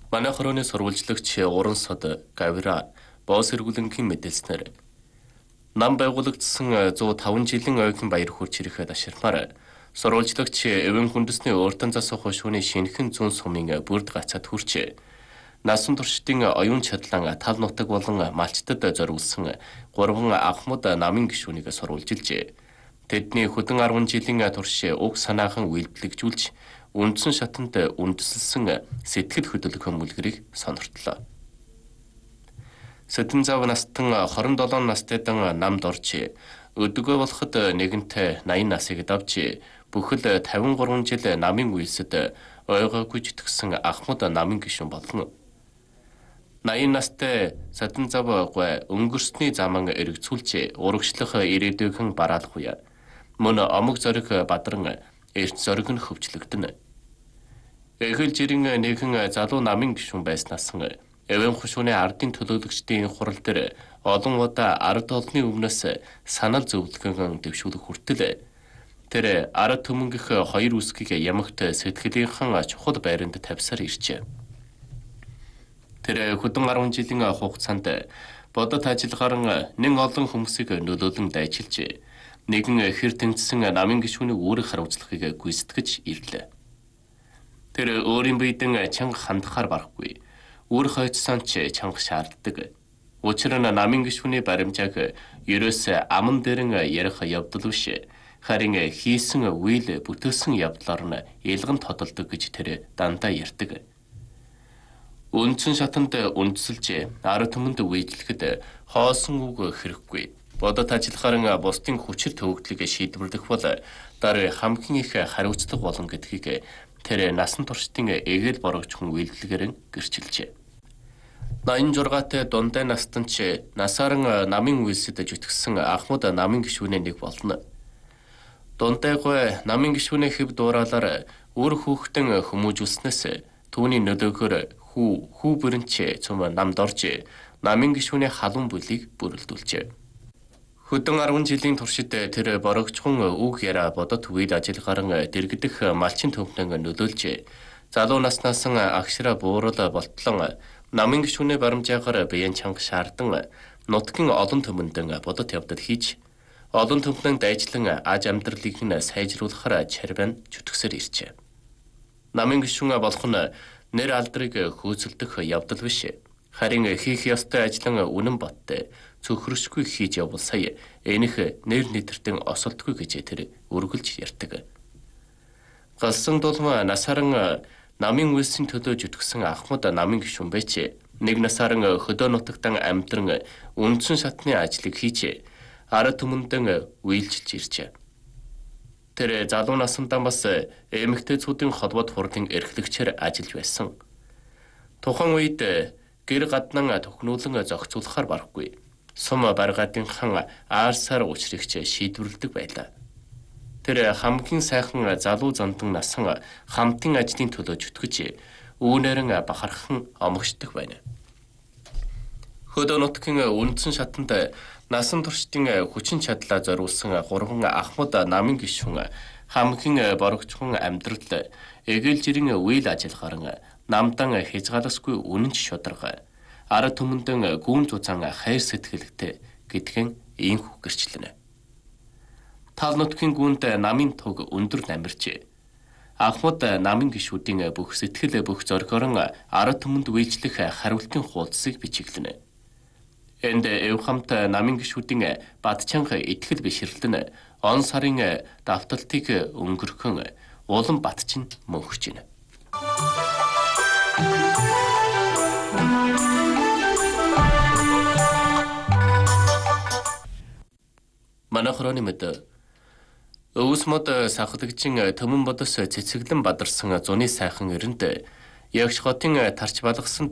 Манай хорооны сурвалжлагч уран сод Гавира боос эргүүлэнгийн мэдээлснээр нам байгуулагдсан 105 жилийн ойрхон баяр хүрч ирэхэд аширмаар сурвалжлагч эвэн хүндэсний өөртөн засах хошууны шинэхэн зүүн сумын бүрд гацаад хүрчээ. Насан туршидын оюун чадлан тал нутаг болон малчтад зориулсан 3 анхмад намын гишүүнийг сурвалжилжээ. Тэдний хөдөн 10 жилийн турш уг санаахан үйлдэлжүүлж үндсэн шатанд үндэслсэн сэтгэл хөдлөх мүлгэрийг сониртлоо. Сэдэн зав настан 27 настайдан намд орж өдөгөө болоход нэгэнтээ 80 насыг давж бүхэл 53 жил намын үйлсэд ойгоогүй житгсэн анхмад намын гишүүн болно. 80 настай Сэдэн зав гой өнгөрсний заман эргцүүлж урагшлах ирээдүйн бараалгүй. Мөн омог зориг бадран эрт зориг нь хөвчлөгдөн. Эхэл жирийн нэгэн залуу намын гишүүн байснаас эвэн хошууны ардын төлөөлөгчдийн хурал дээр олон удаа ард олны өмнөөс санал зөвлөгөөн дэвшүүлэх хүртэл тэр ард түмэнгэх хоёр үсгийг ямагт сэтгэлийнхэн чухал байранд тавьсаар иржээ. Тэр хөдөн 10 жилийн хугацаанд бодит ажиллагаар нэн олон хүмүүсийг нөлөөлөн дайчилж нэгэн хэр тэнцсэн намын гишүүнийг өөрөөр харуулцлахыг гүйцэтгэж ирлээ. Тэр өөрийн биедэн чанга хандахаар барахгүй. Үр хойцсон ч чанга шаарддаг. Учир нь намын гишүүний баримжааг ерөөс аман дээрэн ярих явдал биш. Харин хийсэн үйл бүтээсэн явдлаар нь илгэн тодолдог гэж тэр дандаа ярьдаг. Үндсэн шатанд үндэслэж ард түмэнд үйлчлэхэд хоосон үг хэрэггүй. Бодит ажиллагаар бусдын хүчир төвөгдлийг шийдвэрлэх бол дараа хамгийн их хариуцлага болно гэдгийг тэр насан туршдын эгээл борогчхон үйлдэлгээр гэрчилжээ. 86-т дундаа настан ч насааран намын үйлсэд житгсэн анхмад намын гишүүний нэг болно. Дундайгүй намын гишүүний хэв дууралаар үр хүүхдэн хүмүүжүүлснээс түүний нөлөөгөөр хүү бүрэнч цөм намд орж намын гишүүний халуун бүлийг бүрэлдүүлжээ. Хөдөн 10 жилийн туршид тэр борогчхон үг яриа бодот үйл ажиллагаар дэргэдэх малчин төвхнэн нөлөөлж залуу наснаас агшраа буурал болтлон намын гишүүний баримжаагаар биеийн чанга шаардан нутгийн олон төмөндөн бодот явдал хийж олон төмнөн дайчлан аж амьдралыг нь сайжруулахаар чарбан чүтгсээр иржээ. Намын гишүүн болох нь нэр алдрыг хөөцөлдөх явдал биш. Харин хийх ёстой ажлын үнэн баттай цөхрөшгүй хийж явбал сая энэх нэр нэдэртэн осолдгүй гэж тэр өргөлж ярьдаг. Галсан дулма насаран намын үйлсийн төлөө житгсэн анхмад намын гишүүн байж нэг насаран хөдөө нутагтан амьдран үндсэн шатны ажлыг хийж ард түмэндэн үйлчилж иржээ. Тэр залуу насндаа бас эмэгтэйчүүдийн холбоод хурлын эрхлэгчээр ажиллаж байсан. Тухайн үед гэр гаднан төхнүүлэн зохицуулахаар барахгүй. Сум баргаадынхан аарсаар учрагч шийдвэрлэдэг байлаа. Тэр хамгийн сайхан залуу зандан насан хамтын ажлын төлөө зүтгэж үүнээрэн бахархан омогшдог байна. Хөдөө нутгийн үндсэн шатанд насан туршдын хүчин чадлаа зориулсан 3 анхмад намын гишүүн хамгийн борогчхон амьдрал эгээл жирийн үйл ажиллагаар намдан хязгаарласгүй үнэнч шударга ард түмэндэн гүн зузаан хайр сэтгэлтэй гэдгэн ийхүү гэрчлэнэ. Тал нутгийн гүнд намын туг өндөр намирч анхмад намын гишүүдийн бүх сэтгэл бүх зоригоор ард түмэнд үйлчлэх хариултын хуудсыг бичиглэнэ. Энд эвхамт намын гишүүдийн бадчанга итгэл бишрэлтэн он сарын давталтыг өнгөрөхөн улан батчин мөнхөж байна. Манай хорооны мэд өвс мод сахлагжин төмөн бодос цэцэглэн бадарсан зуны сайхан эрэнд ягш хотын тарч балгасан